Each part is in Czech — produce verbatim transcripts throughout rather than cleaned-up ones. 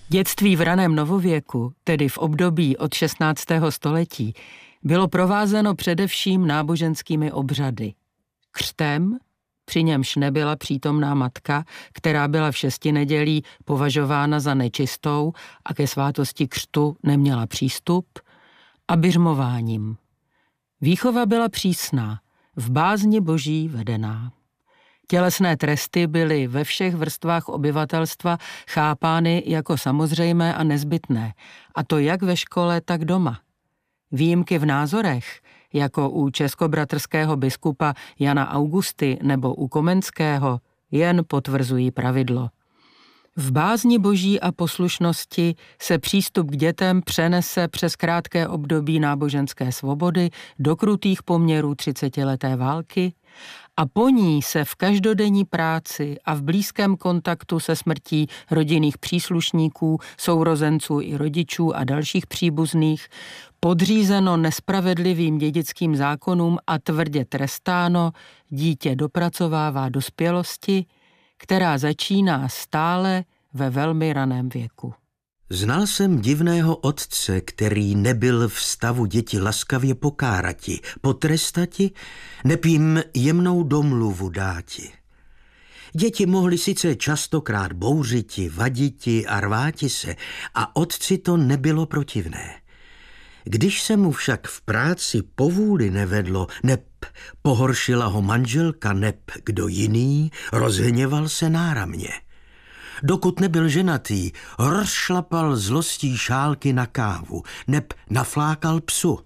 Dětství v raném novověku, tedy v období od šestnáctého století, bylo provázeno především náboženskými obřady. Křtem, při němž nebyla přítomná matka, která byla v šesti nedělí považována za nečistou a ke svátosti křtu neměla přístup, a biřmováním. Výchova byla přísná, v bázni boží vedená. Tělesné tresty byly ve všech vrstvách obyvatelstva chápány jako samozřejmé a nezbytné, a to jak ve škole, tak doma. Výjimky v názorech, jako u českobratrského biskupa Jana Augusty nebo u Komenského, jen potvrzují pravidlo. V bázni boží a poslušnosti se přístup k dětem přenese přes krátké období náboženské svobody do krutých poměrů třicetileté války a po ní se v každodenní práci a v blízkém kontaktu se smrtí rodinných příslušníků, sourozenců i rodičů a dalších příbuzných podřízeno nespravedlivým dědickým zákonům a tvrdě trestáno, dítě dopracovává dospělosti, která začíná stále ve velmi raném věku. Znal jsem divného otce, který nebyl v stavu děti laskavě pokárati, potrestati, neb jim jemnou domluvu dáti. Děti mohly sice častokrát bouřiti, vaditi a rváti se, a otci to nebylo protivné. Když se mu však v práci povůli nevedlo, neb pohoršila ho manželka, neb kdo jiný, rozhněval se náramně. Dokud nebyl ženatý, rozšlapal zlostí šálky na kávu, neb naflákal psu.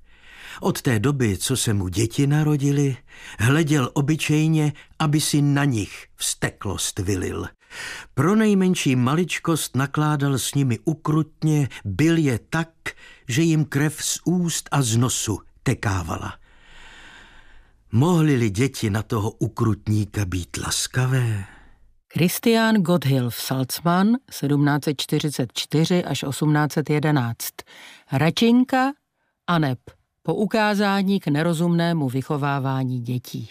Od té doby, co se mu děti narodily, hleděl obyčejně, aby si na nich vzteklost vylil. Pro nejmenší maličkost nakládal s nimi ukrutně, bil je tak, že jim krev z úst a z nosu tekávala. Mohly-li děti na toho ukrutníka být laskavé? Christian Gotthilf Salzmann, sedmnáct set čtyřicet čtyři až osmnáct set jedenáct. Račinka aneb poukázání k nerozumnému vychovávání dětí.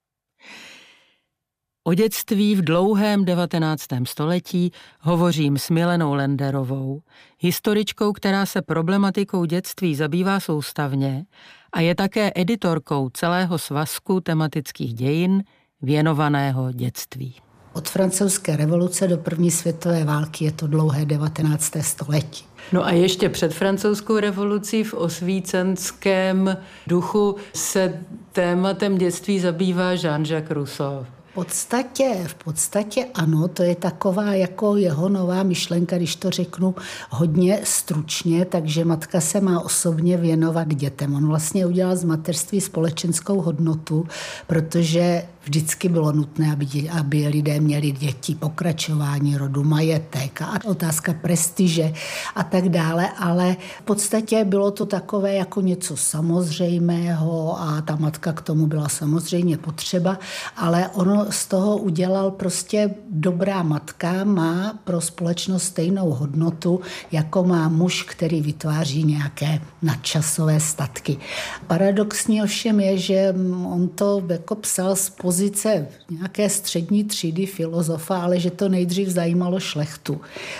O dětství v dlouhém devatenáctém století hovořím s Milenou Lenderovou, historičkou, která se problematikou dětství zabývá soustavně a je také editorkou celého svazku tematických dějin věnovaného dětství. Od francouzské revoluce do první světové války je to dlouhé devatenácté století. No a ještě před francouzskou revolucí v osvícenském duchu se tématem dětství zabývá Jean-Jacques Rousseau. V podstatě, v podstatě ano, to je taková jako jeho nová myšlenka, když to řeknu hodně stručně, takže matka se má osobně věnovat dětem. On vlastně udělal z mateřství společenskou hodnotu, protože vždycky bylo nutné, aby, dě, aby lidé měli děti, pokračování rodu, majetek a otázka prestiže a tak dále, ale v podstatě bylo to takové jako něco samozřejmého a ta matka k tomu byla samozřejmě potřeba, ale ono z toho udělal prostě dobrá matka, má pro společnost stejnou hodnotu, jako má muž, který vytváří nějaké nadčasové statky. Paradoxní ovšem je, že on to jako psal z pozice nějaké střední třídy filozofa, ale že to nejdřív zajímalo šlechtu.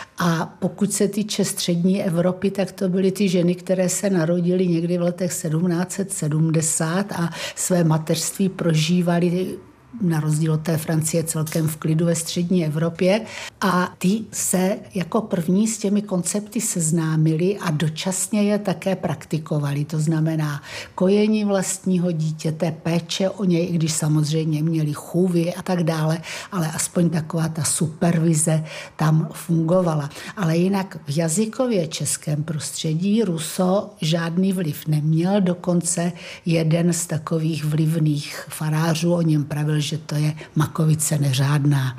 A pokud se týče střední Evropy, tak to byly ty ženy, které se narodily někdy v letech sedmnáct set sedmdesát a své mateřství prožívaly na rozdíl od té Francie celkem v klidu ve střední Evropě a ty se jako první s těmi koncepty seznámili a dočasně je také praktikovali. To znamená kojení vlastního dítěte, péče o něj, i když samozřejmě měli chůvy a tak dále, ale aspoň taková ta supervize tam fungovala. Ale jinak v jazykově českém prostředí Rousseau žádný vliv neměl, dokonce jeden z takových vlivných farářů o něm pravil, že to je makovice neřádná.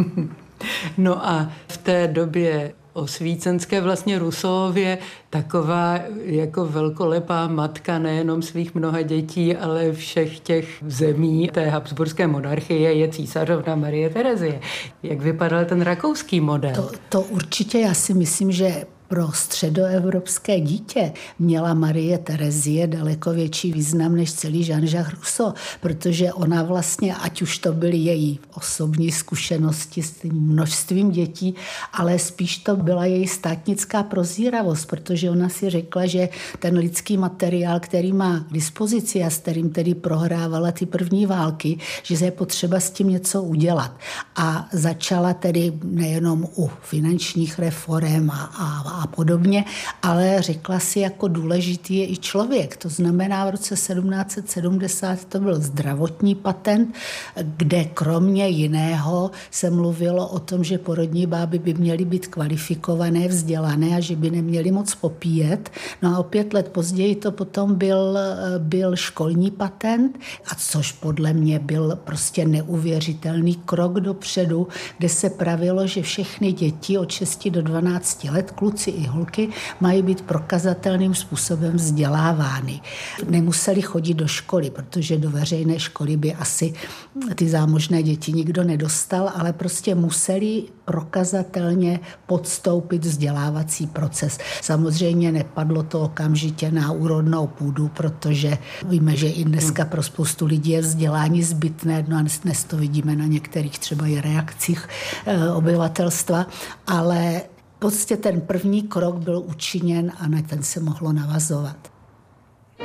No a v té době osvícenské vlastně Rousseauově taková jako velkolepá matka nejenom svých mnoha dětí, ale všech těch zemí té habsburské monarchie je císařovna Marie Terezie. Jak vypadal ten rakouský model? To, to určitě, já si myslím, že Pro středoevropské dítě měla Marie Terezie daleko větší význam než celý Jean-Jacques Rousseau, protože ona vlastně, ať už to byly její osobní zkušenosti s tím množstvím dětí, ale spíš to byla její státnická prozíravost, protože ona si řekla, že ten lidský materiál, který má k dispozici a s kterým tedy prohrávala ty první války, že je potřeba s tím něco udělat. A začala tedy nejenom u finančních reforem a, a a podobně, ale řekla si, jako důležitý je i člověk. To znamená, v roce sedmnáct set sedmdesát to byl zdravotní patent, kde kromě jiného se mluvilo o tom, že porodní báby by měly být kvalifikované, vzdělané a že by neměly moc popíjet. No a o pět let později to potom byl, byl školní patent, a což podle mě byl prostě neuvěřitelný krok dopředu, kde se pravilo, že všechny děti od šesti do dvanácti let, kluci i holky, mají být prokazatelným způsobem vzdělávány. Nemuseli chodit do školy, protože do veřejné školy by asi ty zámožné děti nikdo nedostal, ale prostě museli prokazatelně podstoupit vzdělávací proces. Samozřejmě nepadlo to okamžitě na úrodnou půdu, protože víme, že i dneska pro spoustu lidí je vzdělání zbytné, no a dnes to vidíme na některých třeba i reakcích obyvatelstva, ale prostě ten první krok byl učiněn a na ten se mohlo navazovat.